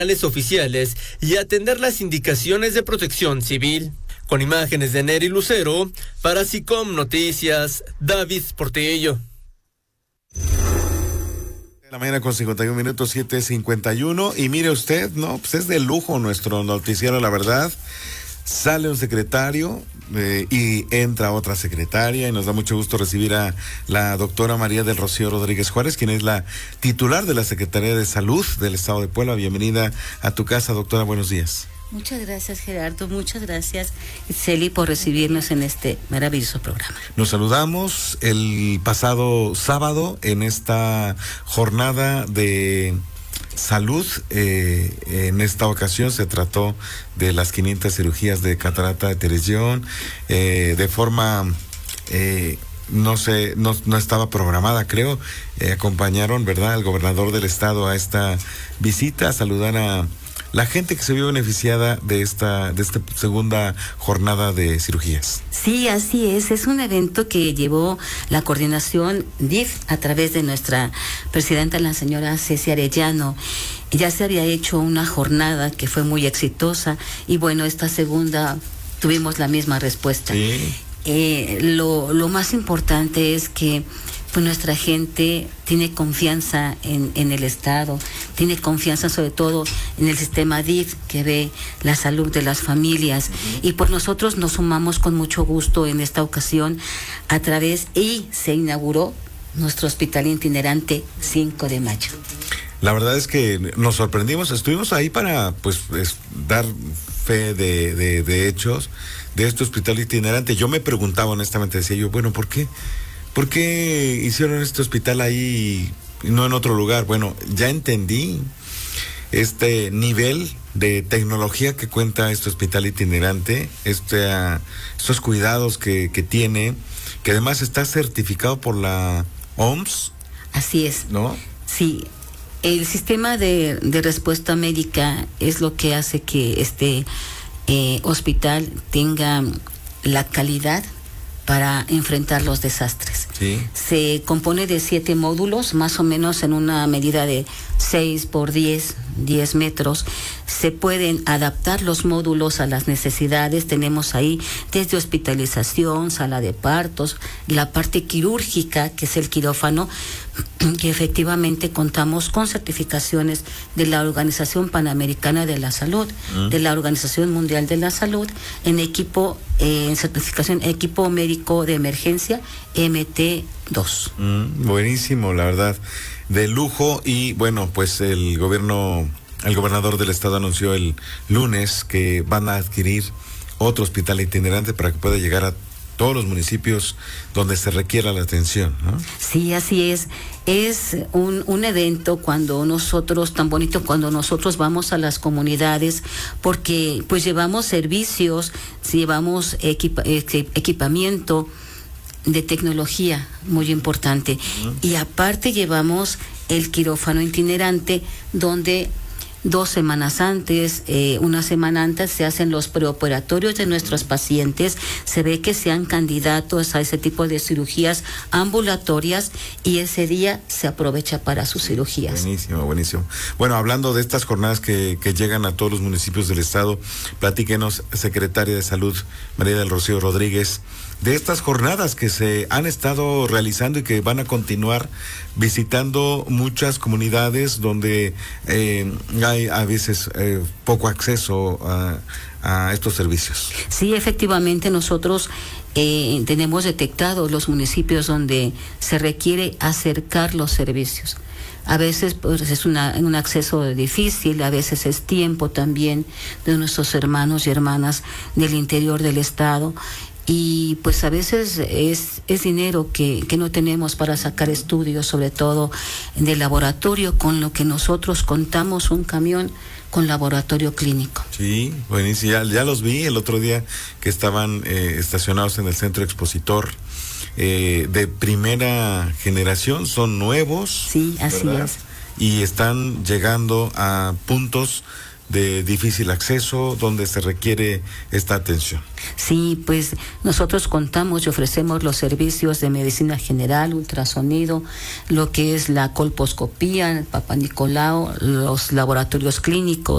oficiales y atender las indicaciones de protección civil. Con imágenes de Neri Lucero, para SICOM Noticias, David Portillo. La mañana con 51 minutos, 7:51. Y mire usted, no, pues es de lujo nuestro noticiero, la verdad. Sale un secretario y entra otra secretaria, y nos da mucho gusto recibir a la doctora María del Rocío Rodríguez Juárez, quien es la titular de la Secretaría de Salud del Estado de Puebla. Bienvenida a tu casa, doctora, buenos días. Muchas gracias, Gerardo, muchas gracias, Celi, por recibirnos en este maravilloso programa. Nos saludamos el pasado sábado en esta jornada de salud. En esta ocasión se trató de las 500 cirugías de catarata de Teresión, de forma no estaba programada, creo. Acompañaron, ¿verdad?, al gobernador del estado a esta visita, a saludar a la gente que se vio beneficiada de esta segunda jornada de cirugías. Sí, así es un evento que llevó la coordinación DIF a través de nuestra presidenta, la señora Ceci Arellano. Ya se había hecho una jornada que fue muy exitosa y bueno, esta segunda tuvimos la misma respuesta. Sí. Lo más importante es que pues nuestra gente tiene confianza en el Estado, tiene confianza sobre todo en el sistema DIF que ve la salud de las familias. Y pues nosotros nos sumamos con mucho gusto en esta ocasión y se inauguró nuestro hospital itinerante 5 de mayo. La verdad es que nos sorprendimos, estuvimos ahí para dar fe de hechos de este hospital itinerante. Yo me preguntaba honestamente, decía yo, bueno, ¿por qué hicieron este hospital ahí y no en otro lugar? Bueno, ya entendí este nivel de tecnología que cuenta este hospital itinerante, estos cuidados que tiene, que además está certificado por la OMS. Así es. ¿No? Sí. El sistema de respuesta médica es lo que hace que este hospital tenga la calidad para enfrentar los desastres. Sí. Se compone de 7 módulos, más o menos en una medida de 6 por 10 metros. Se pueden adaptar los módulos a las necesidades. Tenemos ahí desde hospitalización, sala de partos, la parte quirúrgica, que es el quirófano, que efectivamente contamos con certificaciones de la Organización Panamericana de la Salud, de la Organización Mundial de la Salud, en certificación equipo médico de emergencia MT2. Buenísimo, la verdad, de lujo. Y bueno, pues el gobernador del estado anunció el lunes que van a adquirir otro hospital itinerante para que pueda llegar a todos los municipios donde se requiera la atención, ¿no? Sí, así es. Es un evento tan bonito cuando nosotros vamos a las comunidades, porque pues llevamos servicios, llevamos equipamiento de tecnología muy importante. Y aparte llevamos el quirófano itinerante, donde 2 semanas antes, una semana antes, se hacen los preoperatorios de nuestros pacientes. Se ve que sean candidatos a ese tipo de cirugías ambulatorias y ese día se aprovecha para sus cirugías. Buenísimo. Bueno, hablando de estas jornadas que llegan a todos los municipios del estado, platíquenos, secretaria de Salud, María del Rocío Rodríguez, de estas jornadas que se han estado realizando y que van a continuar visitando muchas comunidades donde hay a veces poco acceso a estos servicios. Sí, efectivamente, nosotros tenemos detectados los municipios donde se requiere acercar los servicios. A veces pues, es un acceso difícil, a veces es tiempo también de nuestros hermanos y hermanas del interior del estado. Y pues a veces es dinero que no tenemos para sacar estudios, sobre todo de laboratorio, con lo que nosotros contamos un camión con laboratorio clínico. Sí, buenísimo, ya los vi el otro día que estaban estacionados en el centro expositor, de primera generación, son nuevos. Sí, así ¿verdad? Es. Y están llegando a puntos de difícil acceso donde se requiere esta atención. Sí, pues nosotros contamos y ofrecemos los servicios de medicina general, ultrasonido, lo que es la colposcopía, el Papá Nicolau, los laboratorios clínicos,